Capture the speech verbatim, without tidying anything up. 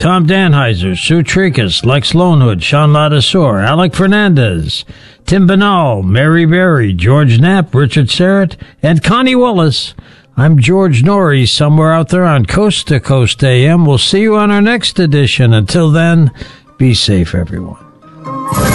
Tom Danheiser, Sue Tricus, Lex Lonehood, Sean Ladasor, Alec Fernandez, Tim Banal, Mary Berry, George Knapp, Richard Serrett, and Connie Willis. I'm George Norrie, somewhere out there on Coast to Coast A M. We'll see you on our next edition. Until then, be safe, everyone.